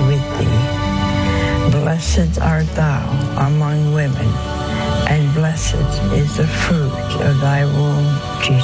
with thee. Blessed art thou among women, and blessed is the fruit of thy womb, Jesus.